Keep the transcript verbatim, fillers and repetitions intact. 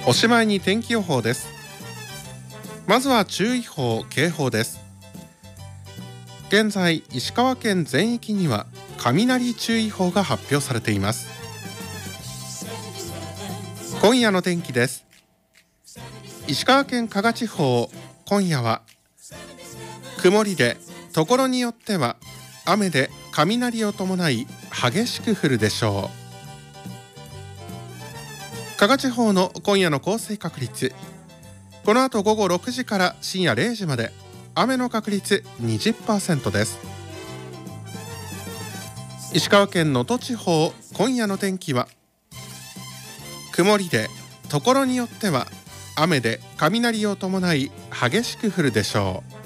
おしまいに天気予報です。まずは注意報・警報です。現在、石川県全域には雷注意報が発表されています。今夜の天気です。石川県加賀地方、今夜は曇りで、ところによっては雨で雷を伴い激しく降るでしょう。加賀地方の今夜の降水確率、この後午後ろくじから深夜れいじまで雨の確率 にじゅっパーセント です。石川県能登地方、今夜の天気は曇りで、ところによっては雨で雷を伴い激しく降るでしょう。